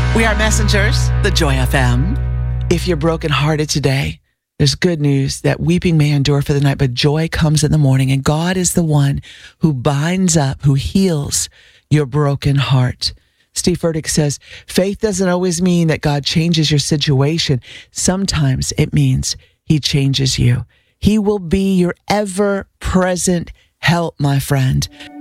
We are Messengers, the Joy FM. If you're brokenhearted today, there's good news that weeping may endure for the night, but joy comes in the morning. And God is the one who binds up, who heals your broken heart. Steve Furtick says, faith doesn't always mean that God changes your situation. Sometimes it means he changes you. He will be your ever-present help, my friend.